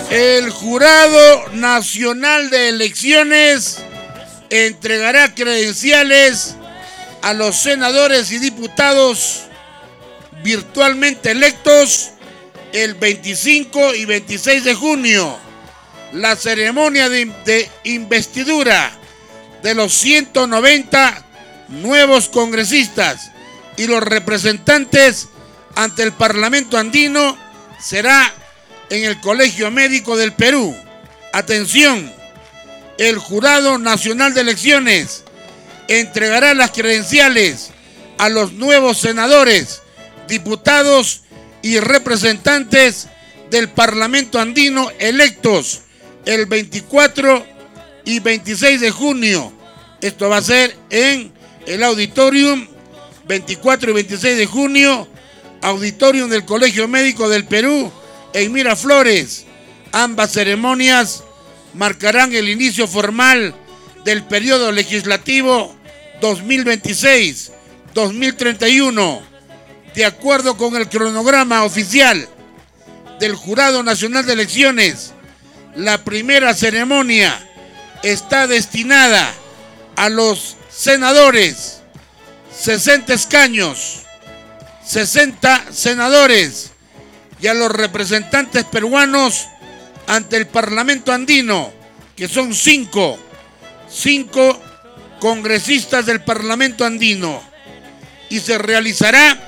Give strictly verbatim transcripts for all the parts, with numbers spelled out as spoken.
El Jurado Nacional de Elecciones entregará credenciales a los senadores y diputados virtualmente electos el veinticinco y veintiséis de junio. La ceremonia de, de investidura de los ciento noventa nuevos congresistas y los representantes ante el Parlamento andino será en el Colegio Médico del Perú. Atención, el Jurado Nacional de Elecciones entregará las credenciales a los nuevos senadores, diputados y representantes del Parlamento andino electos el veinticuatro y veintiséis de junio. Esto va a ser en el Auditorium, veinticuatro y veintiséis de junio, Auditorium del Colegio Médico del Perú, en Miraflores. Ambas ceremonias marcarán el inicio formal del periodo legislativo dos mil veintiséis a dos mil treinta y uno, de acuerdo con el cronograma oficial del Jurado Nacional de Elecciones. La primera ceremonia está destinada a los senadores, sesenta escaños, sesenta senadores, y a los representantes peruanos ante el Parlamento andino, que son cinco, cinco congresistas del Parlamento andino, y se realizará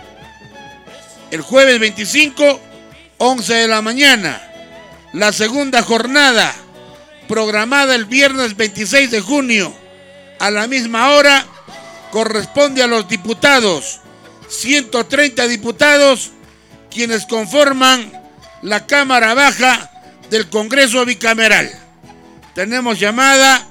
el jueves veinticinco, once de la mañana. La segunda jornada, programada el viernes veintiséis de junio, a la misma hora, corresponde a los diputados, ciento treinta diputados, quienes conforman la Cámara Baja del Congreso Bicameral. Tenemos llamada.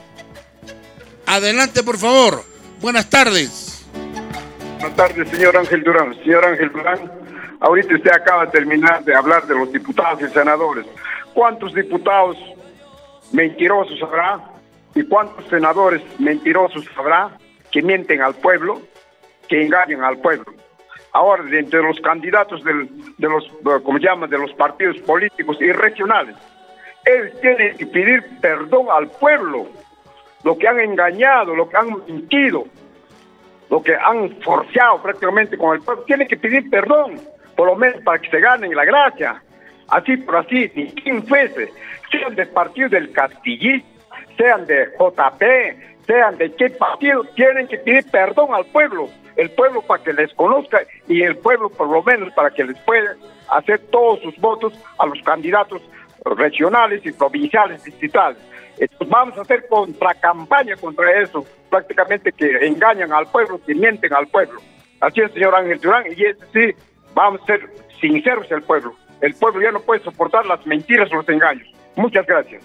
Adelante, por favor. Buenas tardes. Buenas tardes, señor Ángel Durán. Señor Ángel Durán, ahorita usted acaba de terminar de hablar de los diputados y senadores. ¿Cuántos diputados mentirosos habrá y cuántos senadores mentirosos habrá que mienten al pueblo, que engañan al pueblo? Ahora, de entre los candidatos del, de los, como llaman, de los partidos políticos y regionales, ellos tienen que pedir perdón al pueblo, lo que han engañado, lo que han mentido, lo que han forceado prácticamente con el pueblo, tienen que pedir perdón, por lo menos para que se ganen la gracia. Así por así, ni quien fuese, sean de partido del Castillista, sean de J P, sean de qué partido, tienen que pedir perdón al pueblo, el pueblo para que les conozca y el pueblo por lo menos para que les pueda hacer todos sus votos a los candidatos regionales y provinciales, distritales. Entonces vamos a hacer contracampaña contra eso, prácticamente que engañan al pueblo, que mienten al pueblo. Así es, señor Ángel Durán, y es sí, vamos a ser sinceros al pueblo. El pueblo ya no puede soportar las mentiras o los engaños. Muchas gracias.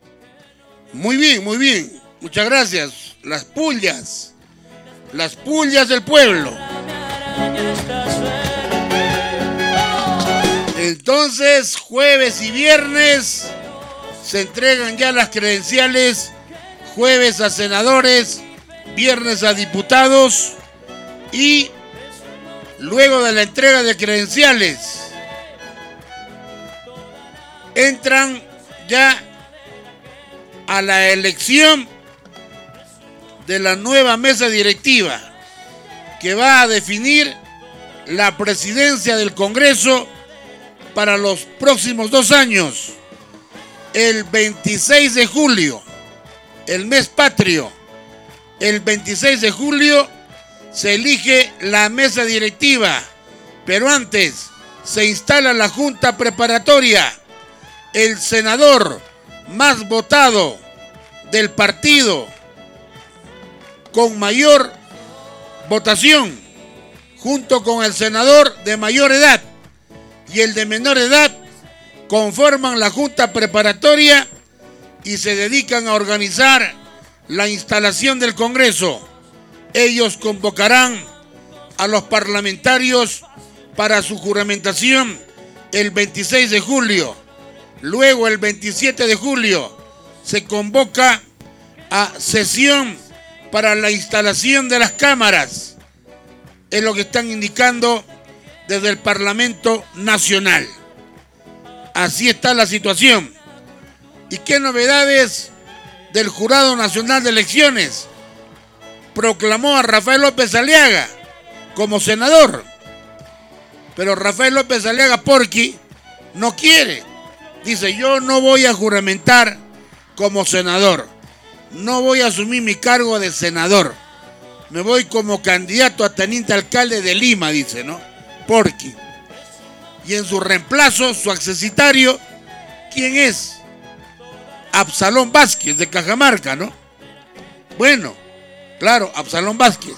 Muy bien, muy bien. Muchas gracias. Las pullas. Las pullas del pueblo. Entonces, jueves y viernes se entregan ya las credenciales. Jueves a senadores, viernes a diputados, y luego de la entrega de credenciales entran ya a la elección de la nueva mesa directiva que va a definir la presidencia del Congreso para los próximos dos años. El veintiséis de julio, el mes patrio, el veintiséis de julio se elige la mesa directiva, pero antes se instala la junta preparatoria. El senador más votado del partido con mayor votación, junto con el senador de mayor edad y el de menor edad, conforman la junta preparatoria y se dedican a organizar la instalación del Congreso. Ellos convocarán a los parlamentarios para su juramentación el veintiséis de julio. Luego, el veintisiete de julio, se convoca a sesión para la instalación de las cámaras. Es lo que están indicando desde el Parlamento Nacional. Así está la situación. ¿Y qué novedades del Jurado Nacional de Elecciones? Proclamó a Rafael López Aliaga como senador. Pero Rafael López Aliaga Porqui no quiere. Dice, yo no voy a juramentar como senador. No voy a asumir mi cargo de senador. Me voy como candidato a teniente alcalde de Lima, dice, ¿no? Porqui. Y en su reemplazo, su accesitario, ¿quién es? Absalón Vázquez, de Cajamarca, ¿no? Bueno, claro, Absalón Vázquez.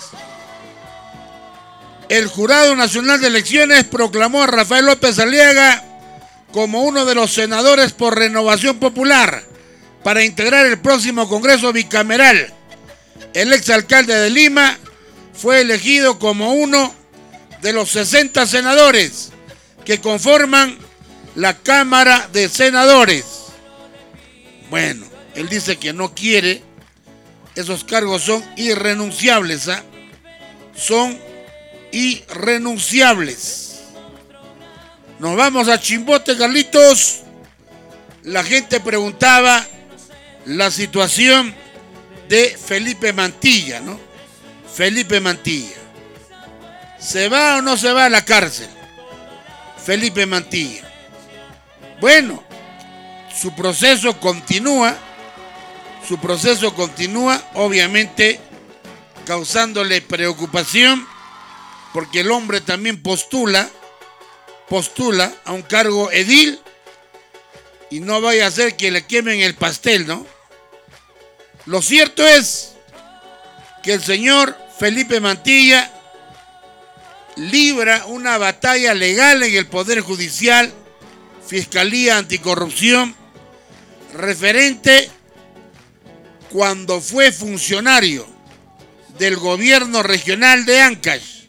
El Jurado Nacional de Elecciones proclamó a Rafael López Aliaga como uno de los senadores por Renovación Popular para integrar el próximo Congreso Bicameral. El exalcalde de Lima fue elegido como uno de los sesenta senadores que conforman la Cámara de Senadores. Bueno, él dice que no quiere. Esos cargos son irrenunciables, ¿ah? Son irrenunciables. Nos vamos a Chimbote, Carlitos. La gente preguntaba la situación de Felipe Mantilla, ¿no? Felipe Mantilla. ¿Se va o no se va a la cárcel? Felipe Mantilla. Bueno, su proceso continúa. Su proceso continúa, obviamente, causándole preocupación, porque el hombre también postula, postula a un cargo edil, y no vaya a ser que le quemen el pastel, ¿no? Lo cierto es que el señor Felipe Mantilla libra una batalla legal en el Poder Judicial, Fiscalía Anticorrupción, referente cuando fue funcionario del gobierno regional de Ancash,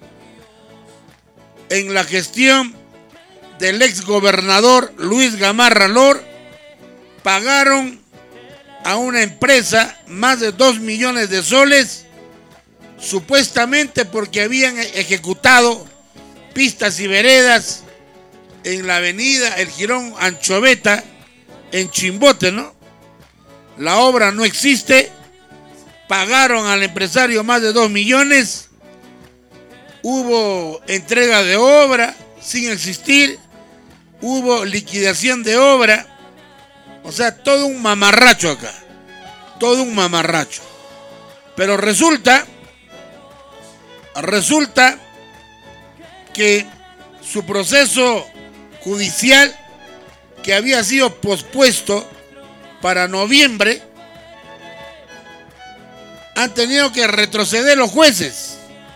en la gestión del exgobernador Luis Gamarra Lor, pagaron a una empresa más de dos millones de soles, supuestamente porque habían ejecutado pistas y veredas en la avenida El Jirón Anchoveta, en Chimbote, ¿no? La obra no existe, pagaron al empresario más de dos millones, hubo entrega de obra sin existir, hubo liquidación de obra, o sea, todo un mamarracho acá, todo un mamarracho. Pero resulta, resulta que su proceso judicial, que había sido pospuesto para noviembre, han tenido que retroceder los jueces.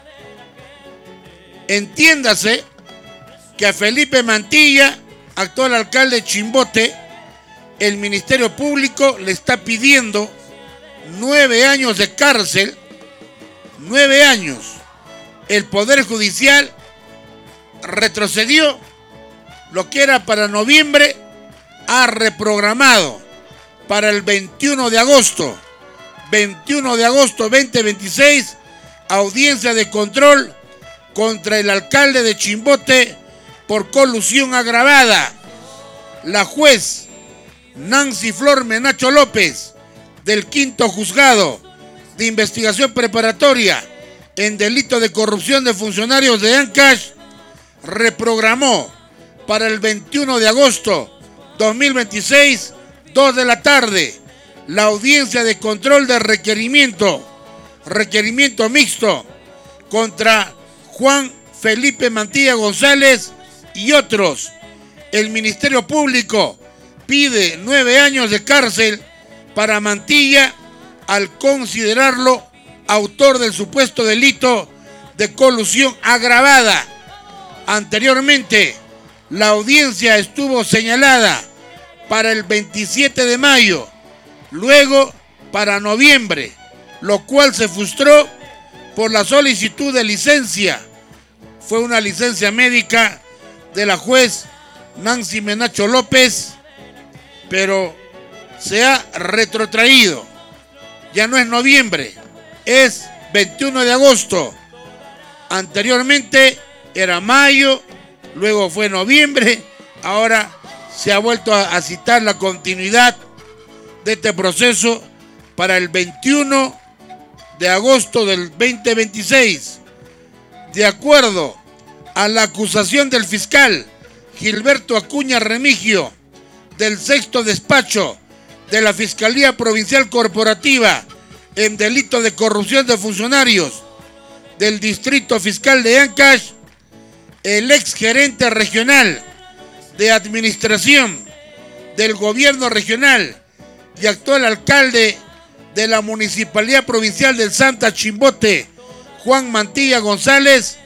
Entiéndase que a Felipe Mantilla, actual alcalde de Chimbote, el Ministerio Público le está pidiendo nueve años de cárcel, nueve años. El Poder Judicial retrocedió, lo que era para noviembre, ha reprogramado para el veintiuno de agosto, veintiuno de agosto veinte veintiséis, audiencia de control contra el alcalde de Chimbote por colusión agravada. La juez Nancy Flor Menacho López, del quinto juzgado de investigación preparatoria en delito de corrupción de funcionarios de Ancash, reprogramó para el veintiuno de agosto dos mil veintiséis, dos de la tarde, la audiencia de control de requerimiento, requerimiento mixto contra Juan Felipe Mantilla González y otros. El Ministerio Público pide nueve años de cárcel para Mantilla al considerarlo autor del supuesto delito de colusión agravada. Anteriormente, la audiencia estuvo señalada para el veintisiete de mayo, luego para noviembre, lo cual se frustró por la solicitud de licencia. Fue una licencia médica de la juez Nancy Menacho López, pero se ha retrotraído. Ya no es noviembre, es veintiuno de agosto. Anteriormente era mayo, luego fue noviembre, ahora se ha vuelto a, a citar la continuidad de este proceso para el veintiuno de agosto del veinte veintiséis. De acuerdo a la acusación del fiscal Gilberto Acuña Remigio, del sexto despacho de la Fiscalía Provincial Corporativa en delito de corrupción de funcionarios del Distrito Fiscal de Ancash, el exgerente regional de administración del gobierno regional y actual alcalde de la Municipalidad Provincial del Santa Chimbote, Juan Mantilla González,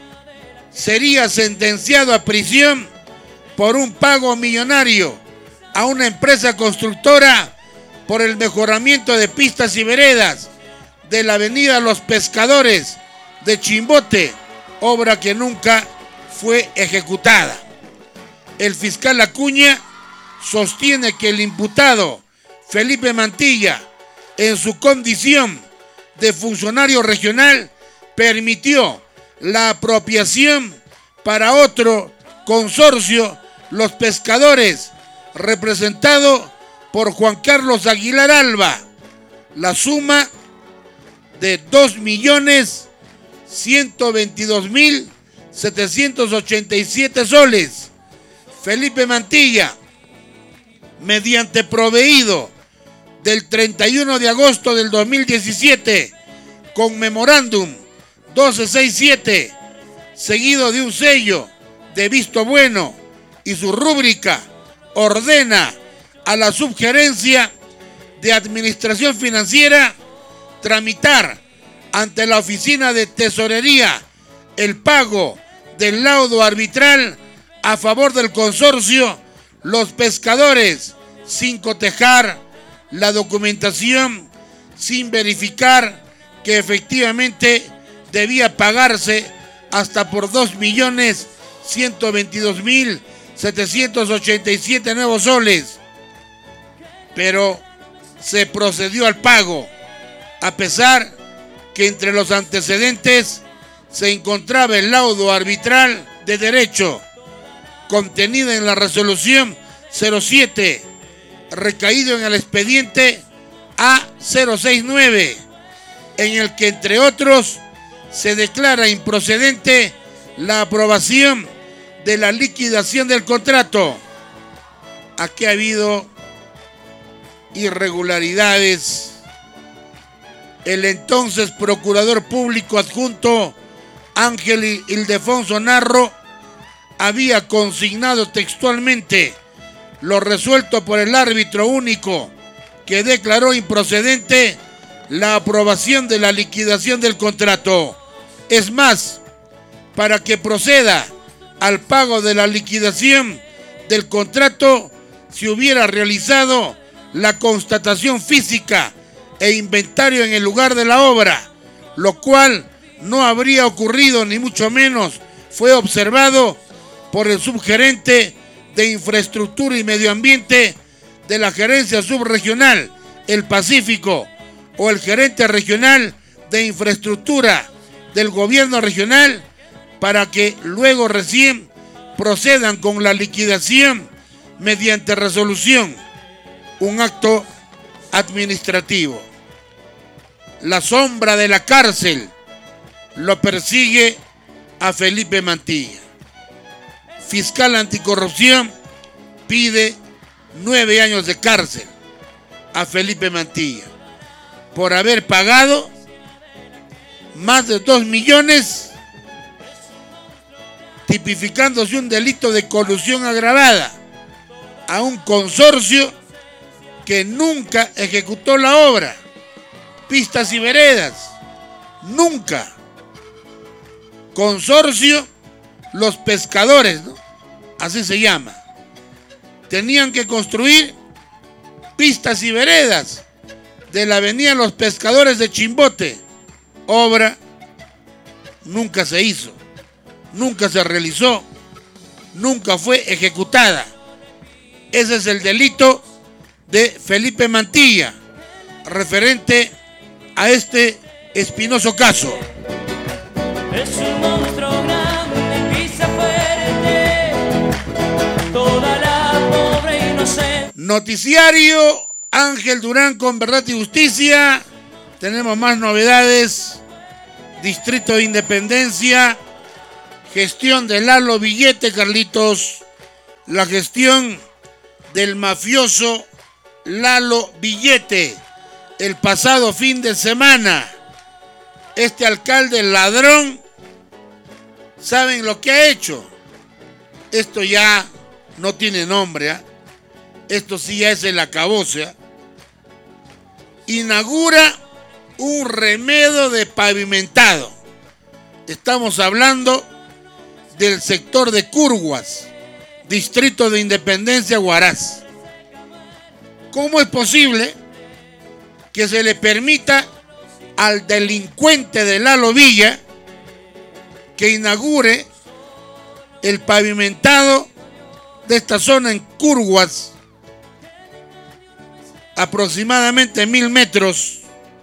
sería sentenciado a prisión por un pago millonario a una empresa constructora por el mejoramiento de pistas y veredas de la avenida Los Pescadores de Chimbote, obra que nunca fue ejecutada. El fiscal Acuña sostiene que el imputado Felipe Mantilla, en su condición de funcionario regional, permitió la apropiación para otro consorcio, Los Pescadores, representado por Juan Carlos Aguilar Alba, la suma de dos millones ciento veintidós mil setecientos ochenta y siete soles. Felipe Mantilla, mediante proveído del treinta y uno de agosto del dos mil diecisiete, con memorándum doce sesenta y siete, seguido de un sello de visto bueno y su rúbrica, ordena a la Subgerencia de Administración Financiera tramitar ante la Oficina de Tesorería el pago del laudo arbitral a favor del consorcio Los Pescadores, sin cotejar la documentación, sin verificar que efectivamente debía pagarse hasta por dos millones ciento veintidós mil setecientos ochenta y siete nuevos soles. Pero se procedió al pago, a pesar que entre los antecedentes se encontraba el laudo arbitral de derecho contenido en la resolución cero siete, recaído en el expediente A cero sesenta y nueve, en el que, entre otros, se declara improcedente la aprobación de la liquidación del contrato. Aquí ha habido irregularidades. El entonces procurador público adjunto Ángel Ildefonso Narro había consignado textualmente lo resuelto por el árbitro único, que declaró improcedente la aprobación de la liquidación del contrato. Es más, para que proceda al pago de la liquidación del contrato, se hubiera realizado la constatación física e inventario en el lugar de la obra, lo cual no habría ocurrido, ni mucho menos fue observado por el subgerente de Infraestructura y Medio Ambiente de la Gerencia Subregional El Pacífico o el gerente regional de Infraestructura del Gobierno Regional, para que luego recién procedan con la liquidación mediante resolución, un acto administrativo. La sombra de la cárcel lo persigue a Felipe Mantilla. Fiscal anticorrupción pide nueve años de cárcel a Felipe Mantilla por haber pagado más de dos millones, tipificándose un delito de colusión agravada a un consorcio que nunca ejecutó la obra, pistas y veredas, nunca. Consorcio Los Pescadores, ¿no? Así se llama. Tenían que construir pistas y veredas de la avenida Los Pescadores de Chimbote. Obra nunca se hizo, nunca se realizó, nunca fue ejecutada. Ese es el delito de Felipe Mantilla, referente a este espinoso caso. Es un monstruo grande, pisa fuerte, toda la Noticiario Ángel Durán con Verdad y Justicia. Tenemos más novedades. Distrito de Independencia. Gestión de Lalo Billete, Carlitos. La gestión del mafioso Lalo Billete. El pasado fin de semana. Este alcalde ladrón, ¿saben lo que ha hecho? Esto ya no tiene nombre, ¿eh? Esto sí ya es el acabose, ¿eh? Inaugura un remedo de pavimentado. Estamos hablando del sector de Curguas, Distrito de Independencia, Huaraz. ¿Cómo es posible que se le permita al delincuente de Lalo Villa que inaugure el pavimentado de esta zona en Curguas, aproximadamente mil metros?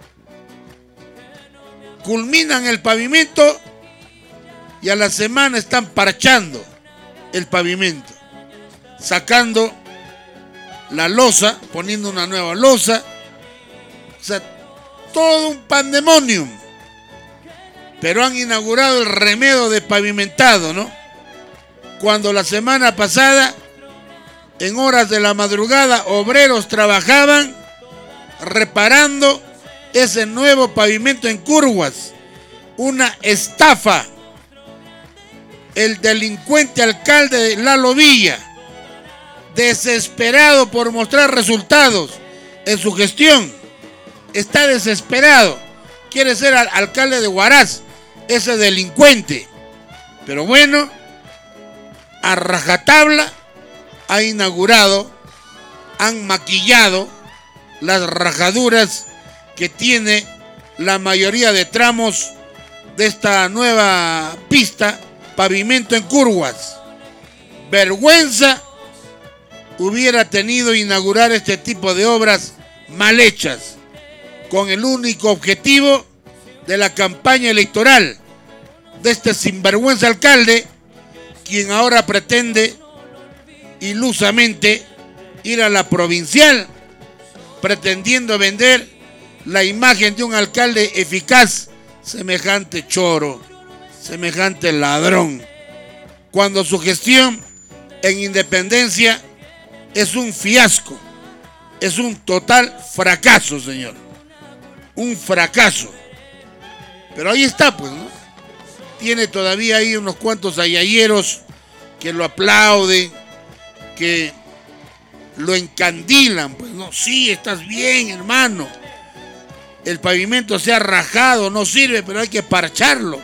Culminan el pavimento y a la semana están parchando el pavimento, sacando la losa, poniendo una nueva losa. O sea, todo un pandemonium. Pero han inaugurado el remedio de pavimentado, ¿no? Cuando la semana pasada, en horas de la madrugada, obreros trabajaban reparando ese nuevo pavimento en Curguas. Una estafa. El delincuente alcalde de Lalo Villa, desesperado por mostrar resultados en su gestión, está desesperado. Quiere ser al alcalde de Huaraz, ese delincuente. Pero bueno, a rajatabla ha inaugurado, han maquillado las rajaduras que tiene la mayoría de tramos de esta nueva pista, pavimento en Curguas. Vergüenza hubiera tenido inaugurar este tipo de obras mal hechas, con el único objetivo de la campaña electoral de este sinvergüenza alcalde, quien ahora pretende ilusamente ir a la provincial, pretendiendo vender la imagen de un alcalde eficaz. Semejante choro, semejante ladrón, cuando su gestión en Independencia es un fiasco, es un total fracaso, señor. Un fracaso. Pero ahí está, pues, ¿no? Tiene todavía ahí unos cuantos ayayeros que lo aplauden, que lo encandilan, pues, ¿no? Sí, estás bien, hermano. El pavimento se ha rajado, no sirve, pero hay que parcharlo.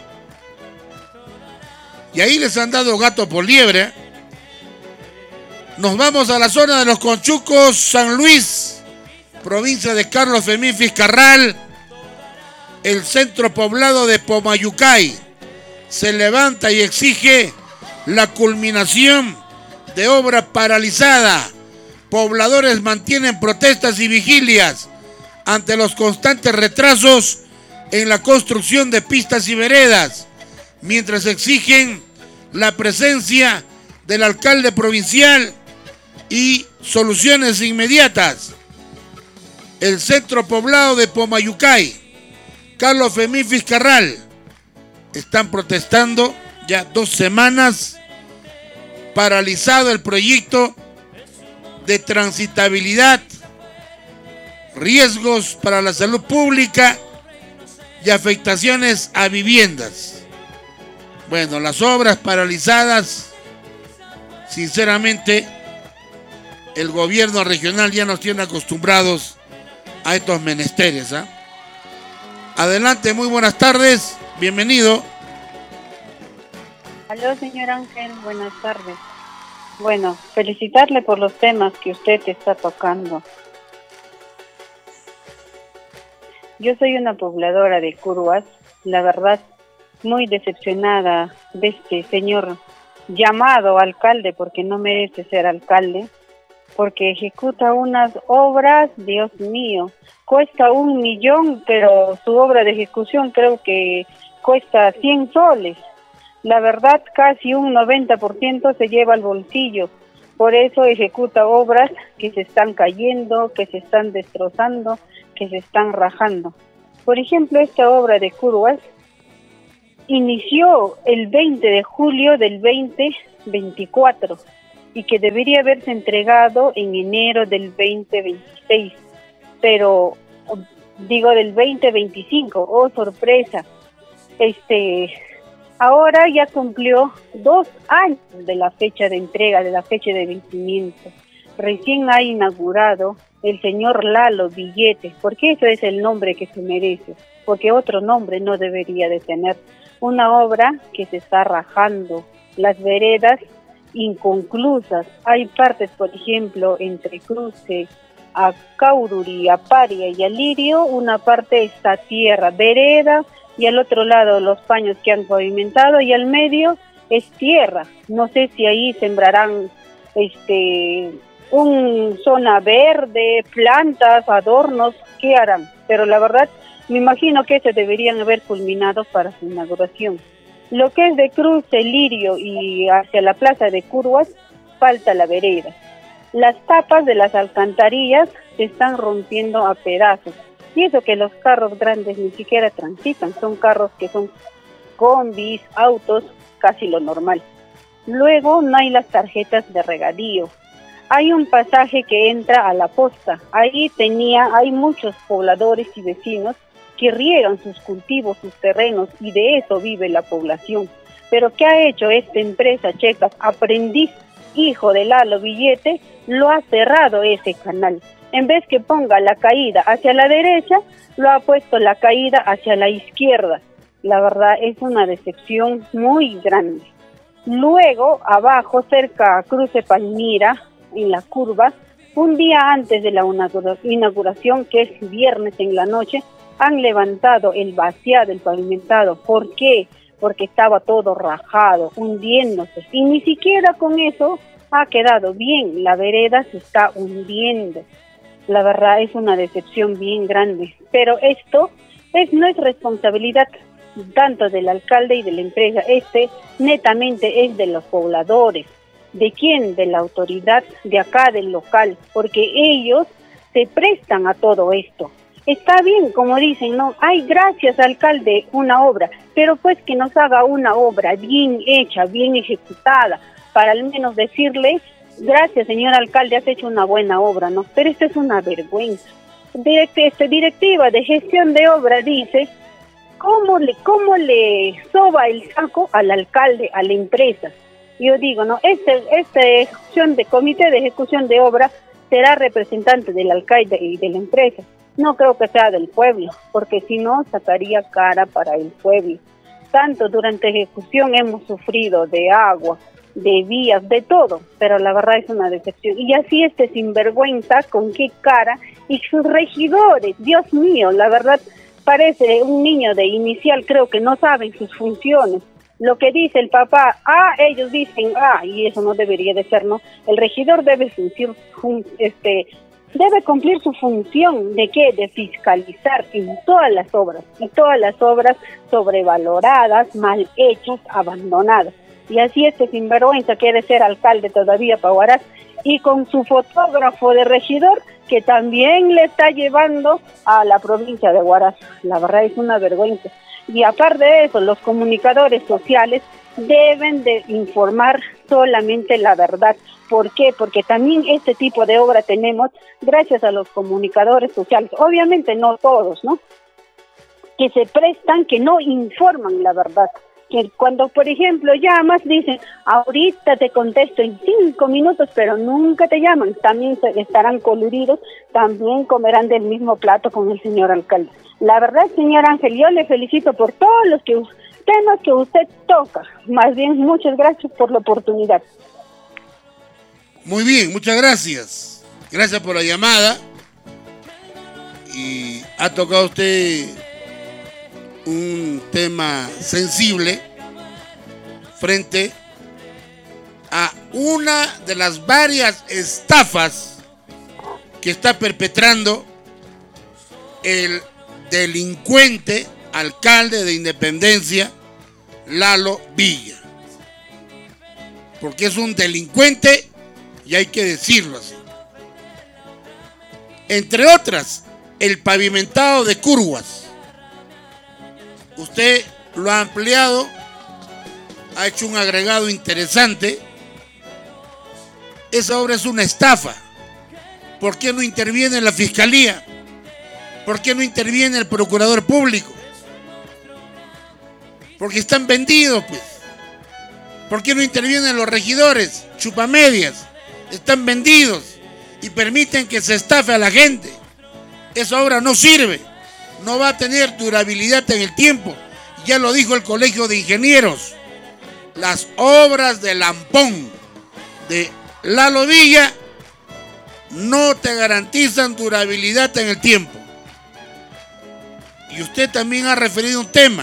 Y ahí les han dado gato por liebre. Nos vamos a la zona de los Conchucos, San Luis, provincia de Carlos Fermín Fiscarral. El centro poblado de Pomayucay se levanta y exige la culminación de obra paralizada. Pobladores mantienen protestas y vigilias ante los constantes retrasos en la construcción de pistas y veredas, mientras exigen la presencia del alcalde provincial y soluciones inmediatas. El centro poblado de Pomayucay, Carlos Fermín Fiscarral, están protestando ya dos semanas, paralizado el proyecto de transitabilidad, riesgos para la salud pública y afectaciones a viviendas. Bueno, las obras paralizadas, sinceramente, el gobierno regional ya nos tiene acostumbrados a estos menesteres, ¿eh? Adelante, muy buenas tardes, bienvenido. Aló, señor Ángel, buenas tardes. Bueno, felicitarle por los temas que usted está tocando. Yo soy una pobladora de Curguas, la verdad, muy decepcionada de este señor llamado alcalde, porque no merece ser alcalde, porque ejecuta unas obras, Dios mío, cuesta un millón, pero su obra de ejecución creo que cuesta cien soles. La verdad, casi un noventa por ciento se lleva al bolsillo, Por eso ejecuta obras que se están cayendo, que se están destrozando, que se están rajando. Por ejemplo, esta obra de Curwas inició el veinte de julio del veinte veinticuatro y que debería haberse entregado en enero del veinte veintiséis, pero digo del veinte veinticinco, oh sorpresa, este, ahora ya cumplió dos años de la fecha de entrega, de la fecha de vencimiento. Recién ha inaugurado el señor Lalo Billete, porque eso es el nombre que se merece, porque otro nombre no debería de tener. Una obra que se está rajando, las veredas inconclusas. Hay partes, por ejemplo, entre Cruce, a Caururi, a Paria y a Lirio, una parte está tierra, vereda, y al otro lado los paños que han pavimentado, y al medio es tierra. No sé si ahí sembrarán este un zona verde, plantas, adornos, ¿qué harán? Pero la verdad, me imagino que se deberían haber culminado para su inauguración. Lo que es de Cruce, Lirio y hacia la plaza de Curwas, falta la vereda. Las tapas de las alcantarillas se están rompiendo a pedazos. Y eso que los carros grandes ni siquiera transitan, son carros que son combis, autos, casi lo normal. Luego no hay las tarjetas de regadío. Hay un pasaje que entra a la posta. Ahí tenía, hay muchos pobladores y vecinos que riegan sus cultivos, sus terrenos, y de eso vive la población. Pero ¿qué ha hecho esta empresa checa? Aprendiz, hijo de Lalo Billete, lo ha cerrado ese canal. En vez que ponga la caída hacia la derecha, lo ha puesto la caída hacia la izquierda. La verdad es una decepción muy grande. Luego, abajo, cerca a Cruce Palmira, en la curva, un día antes de la inauguración, que es viernes en la noche, han levantado el vaciado, el pavimentado. ¿Por qué? Porque estaba todo rajado, hundiéndose. Y ni siquiera con eso ha quedado bien. La vereda se está hundiendo. La verdad es una decepción bien grande. Pero esto es, no es responsabilidad tanto del alcalde y de la empresa. Este netamente es de los pobladores. ¿De quién? De la autoridad de acá, del local. Porque ellos se prestan a todo esto. Está bien, como dicen, ¿no? Ay, gracias, alcalde, una obra, pero pues que nos haga una obra bien hecha, bien ejecutada, para al menos decirle, gracias, señor alcalde, has hecho una buena obra, ¿no? Pero esto es una vergüenza. Direct, este, directiva de gestión de obra dice, ¿cómo le, cómo le soba el saco al alcalde, a la empresa? Yo digo, ¿no? Este, esta ejecución de comité de ejecución de obra será representante del alcalde y de la empresa. No creo que sea del pueblo, porque si no, sacaría cara para el pueblo. Tanto durante ejecución hemos sufrido de agua, de vías, de todo, pero la verdad es una decepción. Y así este sinvergüenza, con qué cara, y sus regidores, Dios mío, la verdad parece un niño de inicial, creo que no saben sus funciones. Lo que dice el papá, ah, ellos dicen, ah, y eso no debería de ser, ¿no? El regidor debe funcionar, este... debe cumplir su función de qué, de fiscalizar en todas las obras, y todas las obras sobrevaloradas, mal hechas, abandonadas. Y así este sinvergüenza quiere ser alcalde todavía para Huaraz, y con su fotógrafo de regidor, que también le está llevando a la provincia de Huaraz. La verdad es una vergüenza. Y aparte de eso, los comunicadores sociales deben de informar solamente la verdad. ¿Por qué? Porque también este tipo de obra tenemos gracias a los comunicadores sociales. Obviamente no todos, ¿no? Que se prestan, que no informan la verdad. Que cuando, por ejemplo, llamas, dicen, ahorita te contesto en cinco minutos, pero nunca te llaman. También estarán coludidos, también comerán del mismo plato con el señor alcalde. La verdad, señor Ángel, yo le felicito por todos los que, temas que usted toca. Más bien, muchas gracias por la oportunidad. Muy bien, muchas gracias. Gracias por la llamada. Y ha tocado usted un tema sensible frente a una de las varias estafas que está perpetrando el delincuente alcalde de Independencia, Lalo Villa. Porque es un delincuente y hay que decirlo así. Entre otras, el pavimentado de Curhuas. Usted lo ha ampliado, ha hecho un agregado interesante. Esa obra es una estafa. ¿Por qué no interviene la Fiscalía? ¿Por qué no interviene el Procurador Público? Porque están vendidos, pues. ¿Por qué no intervienen los regidores? Chupamedias. Están vendidos y permiten que se estafe a la gente. Esa obra no sirve. No va a tener durabilidad en el tiempo. Ya lo dijo el Colegio de Ingenieros. Las obras de Lampón, de Lalo Villa, no te garantizan durabilidad en el tiempo. Y usted también ha referido un tema.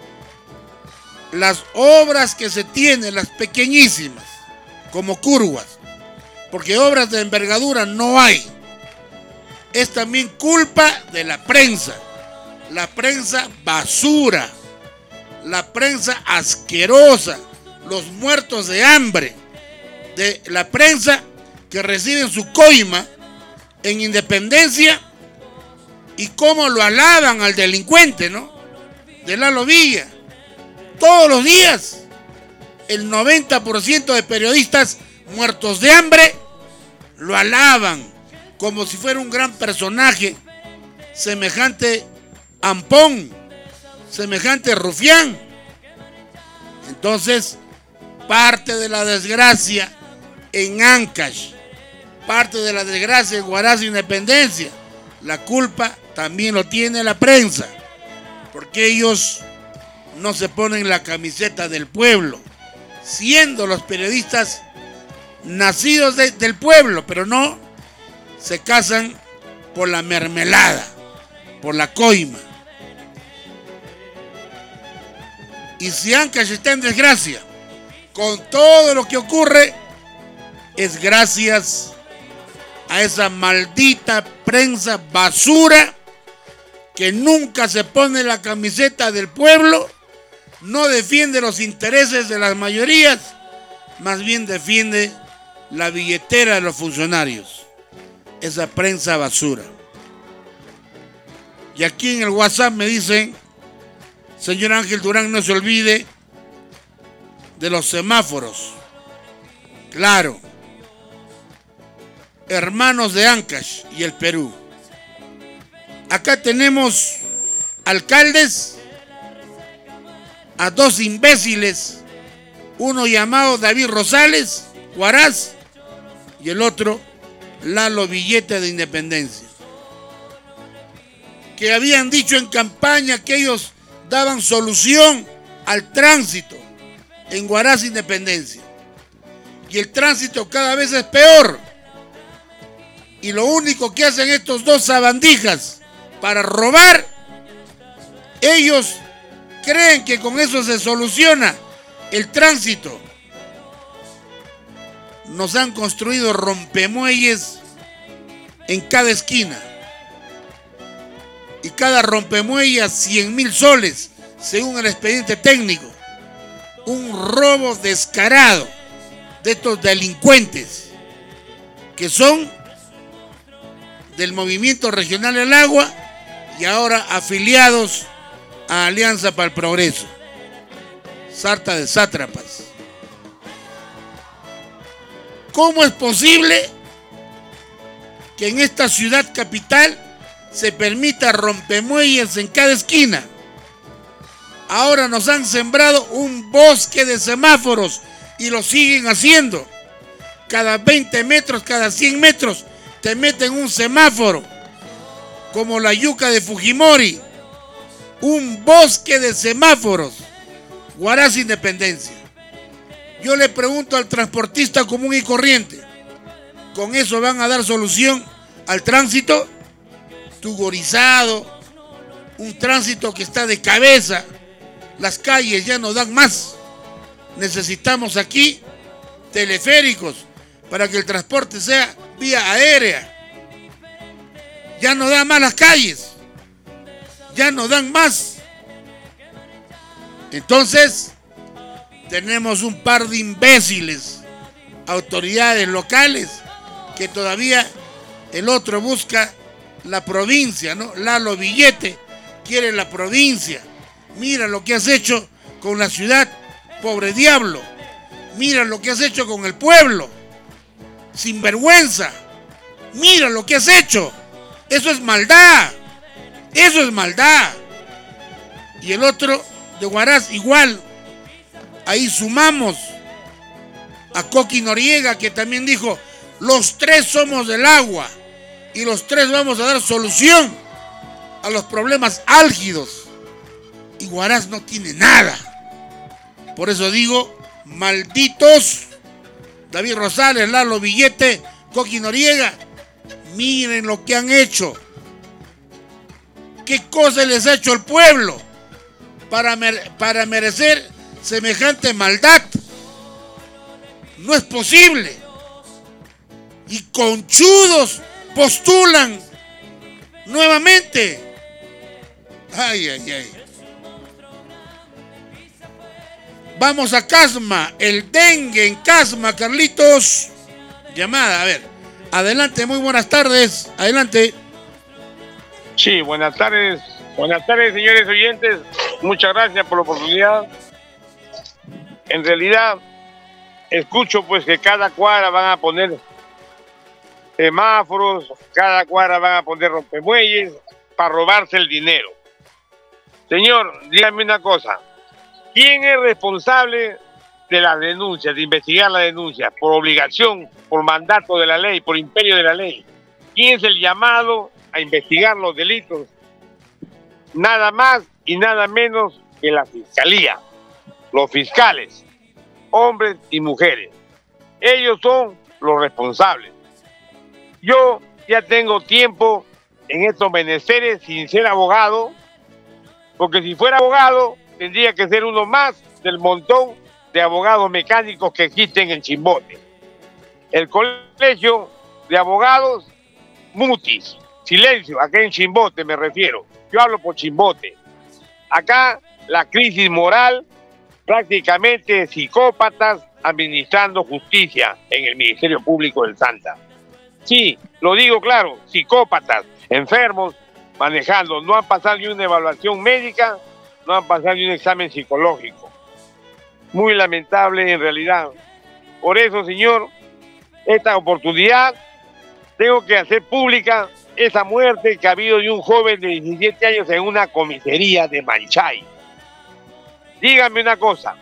Las obras que se tienen, las pequeñísimas, como Curhuas, porque obras de envergadura no hay. Es también culpa de la prensa. La prensa basura. La prensa asquerosa. Los muertos de hambre. De la prensa que reciben su coima en Independencia y cómo lo alaban al delincuente, ¿no? De Lalo Villa. Todos los días, el noventa por ciento de periodistas muertos de hambre lo alaban como si fuera un gran personaje, semejante ampón, semejante rufián. Entonces, parte de la desgracia en Ancash, parte de la desgracia en Huaraz Independencia, la culpa también lo tiene la prensa, porque ellos no se ponen la camiseta del pueblo, siendo los periodistas nacidos de, del pueblo, pero no se casan por la mermelada, por la coima. Y si Ancash está en desgracia, con todo lo que ocurre, es gracias a esa maldita prensa basura que nunca se pone la camiseta del pueblo, no defiende los intereses de las mayorías, más bien defiende la billetera de los funcionarios. Esa prensa basura. Y aquí en el WhatsApp me dicen, señor Ángel Durán, no se olvide de los semáforos. Claro. Hermanos de Ancash y el Perú. Acá tenemos alcaldes, a dos imbéciles, uno llamado David Rosales, Huaraz, y el otro, Lalo Villete de Independencia, que habían dicho en campaña que ellos daban solución al tránsito en Huaraz Independencia. Y el tránsito cada vez es peor. Y lo único que hacen estos dos sabandijas para robar, ellos creen que con eso se soluciona el tránsito. Nos han construido rompemuelles en cada esquina. Y cada rompemuelle a cien mil soles, según el expediente técnico. Un robo descarado de estos delincuentes que son del Movimiento Regional del Agua y ahora afiliados a Alianza para el Progreso. Sarta de sátrapas. ¿Cómo es posible que en esta ciudad capital se permita rompemuelles en cada esquina? Ahora nos han sembrado un bosque de semáforos y lo siguen haciendo. Cada veinte metros, cada cien metros te meten un semáforo, como la yuca de Fujimori. Un bosque de semáforos. Huaraz Independencia. Yo le pregunto al transportista común y corriente, ¿con eso van a dar solución al tránsito? Tugorizado, un tránsito que está de cabeza, las calles ya no dan más. Necesitamos aquí teleféricos para que el transporte sea vía aérea. Ya no dan más las calles, ya no dan más. Entonces, tenemos un par de imbéciles autoridades locales, que todavía el otro busca la provincia, ¿no? Lalo Billete quiere la provincia. Mira lo que has hecho con la ciudad, pobre diablo. Mira lo que has hecho con el pueblo, sinvergüenza. Mira lo que has hecho. Eso es maldad. Eso es maldad. Y el otro de Huaraz igual. Ahí sumamos a Coqui Noriega, que también dijo, los tres somos del agua y los tres vamos a dar solución a los problemas álgidos. Y Huaraz no tiene nada. Por eso digo, malditos David Rosales, Lalo Billete, Coqui Noriega, miren lo que han hecho. ¿Qué cosa les ha hecho el pueblo para, mere- para merecer semejante maldad? No es posible. Y conchudos postulan nuevamente. Ay, ay, ay. Vamos a Casma, el dengue en Casma, Carlitos. Llamada, a ver. Adelante, muy buenas tardes. Adelante. Sí, buenas tardes. Buenas tardes, señores oyentes. Muchas gracias por la oportunidad. En realidad, escucho pues que cada cuadra van a poner semáforos, cada cuadra van a poner rompemuelles para robarse el dinero. Señor, dígame una cosa. ¿Quién es responsable de las denuncias, de investigar las denuncias? Por obligación, por mandato de la ley, por imperio de la ley. ¿Quién es el llamado a investigar los delitos? Nada más y nada menos que la fiscalía. Los fiscales, hombres y mujeres. Ellos son los responsables. Yo ya tengo tiempo en estos menesteres sin ser abogado, porque si fuera abogado tendría que ser uno más del montón de abogados mecánicos que existen en Chimbote. El colegio de abogados, mutis, silencio, acá en Chimbote me refiero. Yo hablo por Chimbote. Acá la crisis moral, prácticamente psicópatas administrando justicia en el Ministerio Público del Santa. Sí, lo digo claro, psicópatas, enfermos, manejando, no han pasado ni una evaluación médica, no han pasado ni un examen psicológico. Muy lamentable en realidad. Por eso, señor, esta oportunidad tengo que hacer pública esa muerte que ha habido de un joven de diecisiete años en una comisaría de Manchay. Dígame una cosa,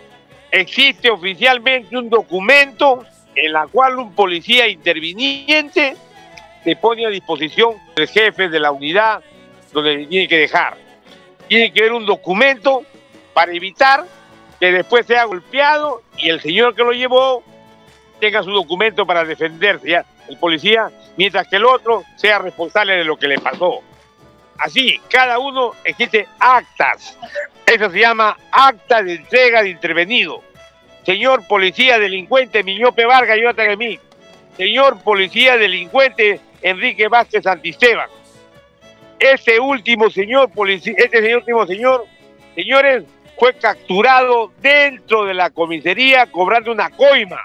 existe oficialmente un documento en la cual un policía interviniente se pone a disposición del jefe de la unidad donde tiene que dejar. Tiene que haber un documento para evitar que después sea golpeado y el señor que lo llevó tenga su documento para defenderse, ya, el policía, mientras que el otro sea responsable de lo que le pasó. Así, cada uno existe actas. Eso se llama acta de entrega de intervenido. Señor policía delincuente Miñope Vargas, yo a mí. Señor policía delincuente Enrique Vázquez Santisteban. Este último señor policía, este señor último señor, señores, fue capturado dentro de la comisaría cobrando una coima.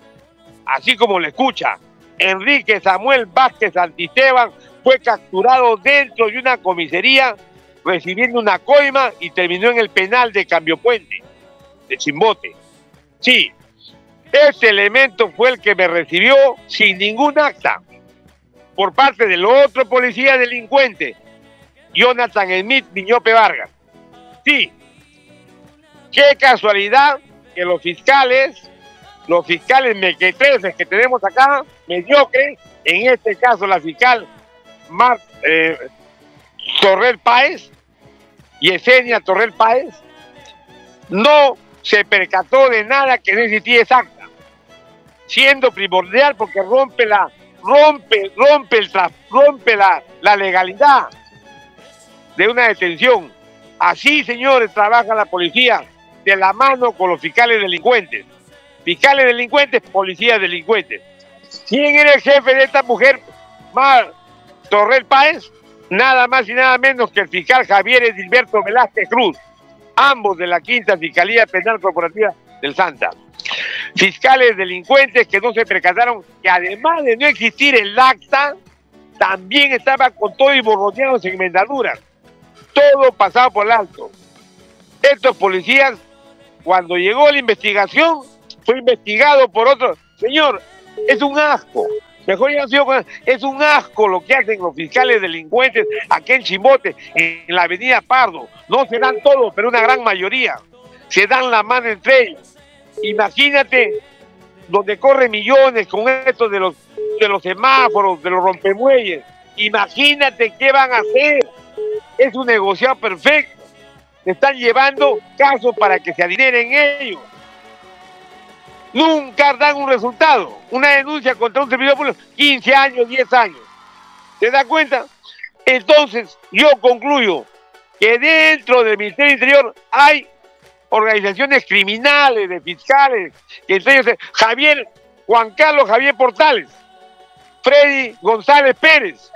Así como lo escucha, Enrique Samuel Vázquez Santisteban fue capturado dentro de una comisaría recibiendo una coima y terminó en el penal de Cambio Puente, de Chimbote. Sí, ese elemento fue el que me recibió sin ningún acta por parte del otro policía delincuente, Jonathan Smith Miñope Vargas. Sí, qué casualidad que los fiscales, los fiscales mequetreses que tenemos acá, mediocres, en este caso la fiscal Mar, eh, Torrel Páez, Yesenia Torrel Páez, no se percató de nada que no existía esa acta, siendo primordial porque rompe la, rompe, rompe el rompe la, la legalidad de una detención. Así, señores, trabaja la policía de la mano con los fiscales delincuentes. Fiscales delincuentes, policías delincuentes. ¿Quién era el jefe de esta mujer, Mar Torrel Páez? Nada más y nada menos que el fiscal Javier Edilberto Velázquez Cruz, ambos de la Quinta Fiscalía Penal Corporativa del Santa. fiscales delincuentes que no se percataron que además de no existir el acta, también estaba con todo y borroneado en enmendaduras. Todo pasado por el alto. Estos policías, cuando llegó la investigación, fue investigado por otro. Señor, es un asco. Mejor ya han sido con... Es un asco lo que hacen los fiscales delincuentes aquí en Chimbote, en la avenida Pardo. No se dan todos, pero una gran mayoría. Se dan la mano entre ellos. Imagínate donde corren millones con esto de los, de los semáforos, de los rompemuelles. Imagínate qué van a hacer. Es un negociado perfecto. Están llevando casos para que se adineren ellos. Nunca dan un resultado. Una denuncia contra un servidor público, quince años, diez años. ¿Se da cuenta? Entonces, yo concluyo que dentro del Ministerio del Interior hay organizaciones criminales, de fiscales, que entre ellos Javier, Juan Carlos Javier Portales, Freddy González Pérez,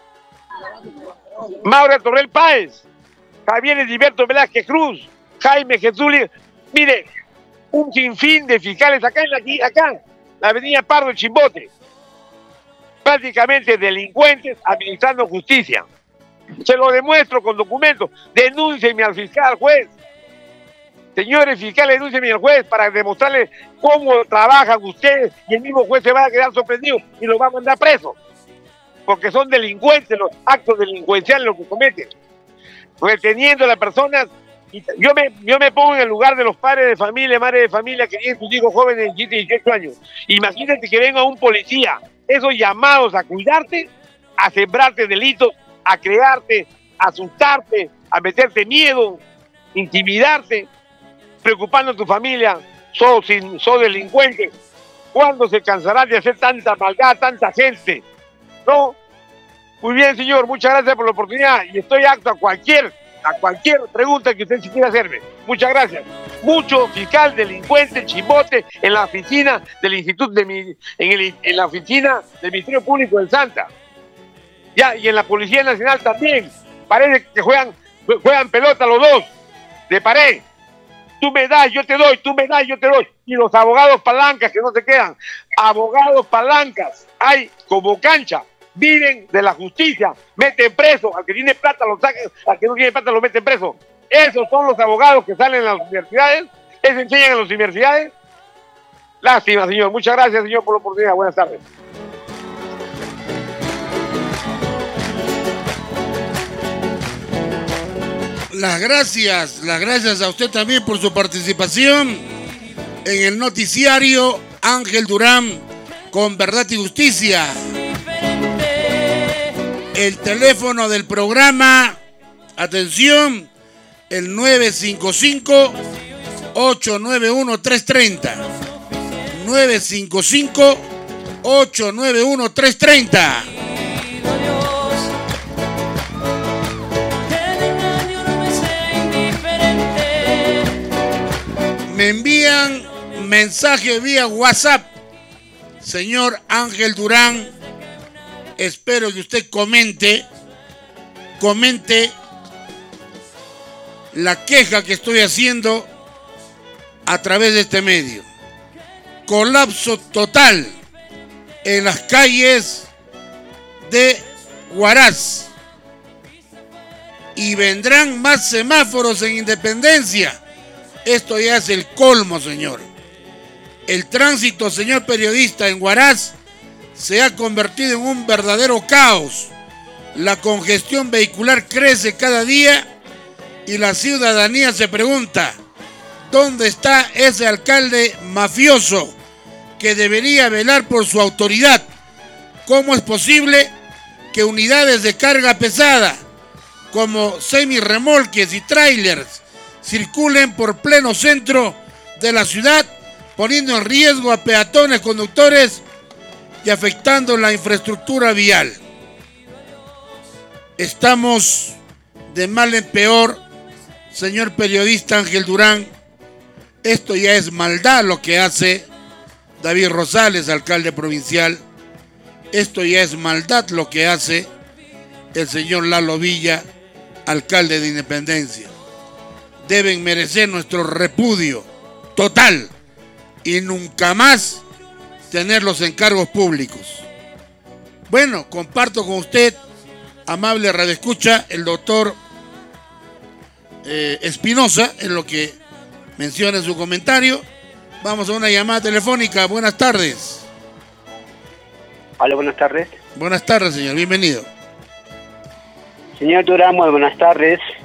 Maura Torrel Páez, Javier Edilberto Velázquez Cruz, Jaime Jesús. Mire, un sinfín de fiscales acá en la, acá, la avenida Pardo, Chimbote. Prácticamente delincuentes administrando justicia. Se lo demuestro con documentos. Denúncienme al fiscal, al juez. Señores fiscales, denúncienme al juez para demostrarles cómo trabajan ustedes y el mismo juez se va a quedar sorprendido y los va a mandar presos. Porque son delincuentes los actos delincuenciales los que cometen. Reteniendo a las personas. Yo me, yo me pongo en el lugar de los padres de familia, madres de familia que tienen sus hijos jóvenes de diecisiete, dieciocho años. Imagínate que venga un policía, esos llamados a cuidarte, a sembrarte delitos, a crearte, a asustarte, a meterte miedo, intimidarte, preocupando a tu familia, sos, sos delincuente. ¿Cuándo se cansarán de hacer tanta maldad, tanta gente? ¿No? Muy bien, señor, muchas gracias por la oportunidad y estoy apto a cualquier, a cualquier pregunta que usted quiera hacerme. Muchas gracias. Mucho fiscal delincuente, Chimbote, en la oficina del Instituto de mi, en, el, en la oficina del Ministerio Público del Santa. Ya, y en la Policía Nacional también. Parece que juegan, juegan pelota los dos. De pared. Tú me das, yo te doy, tú me das, yo te doy. Y los abogados palancas que no se quedan. Abogados palancas. Hay como cancha. Viven de la justicia, meten preso, al que tiene plata lo sacan, al que no tiene plata lo meten preso. Esos son los abogados que salen en las universidades, esos enseñan en las universidades. Lástima, señor. Muchas gracias, señor, por la oportunidad. Buenas tardes. Las gracias, las gracias a usted también por su participación en el noticiario Ángel Durán con Verdad y Justicia. El teléfono del programa, atención, el nueve cinco cinco, ocho nueve uno, tres tres cero. nueve cinco cinco, ocho nueve uno, tres tres cero. Me envían mensaje vía WhatsApp. Señor Ángel Durán, espero que usted comente, comente la queja que estoy haciendo a través de este medio. Colapso total en las calles de Huaraz. Y vendrán más semáforos en Independencia. Esto ya es el colmo, señor. El tránsito, señor periodista, en Huaraz se ha convertido en un verdadero caos. La congestión vehicular crece cada día y la ciudadanía se pregunta, ¿dónde está ese alcalde mafioso que debería velar por su autoridad? ¿Cómo es posible que unidades de carga pesada como semirremolques y trailers circulen por pleno centro de la ciudad, poniendo en riesgo a peatones, conductores y afectando la infraestructura vial? Estamos de mal en peor, señor periodista Ángel Durán. Esto ya es maldad lo que hace David Rosales, alcalde provincial. Esto ya es maldad lo que hace el señor Lalo Villa, alcalde de Independencia. Deben merecer nuestro repudio total y nunca más tener los encargos públicos. Bueno, comparto con usted, amable radioescucha, el doctor eh, Espinosa, en lo que menciona en su comentario. Vamos a una llamada telefónica. Buenas tardes. Hola, buenas tardes. Buenas tardes, señor. Bienvenido. Señor Durán, muy buenas tardes.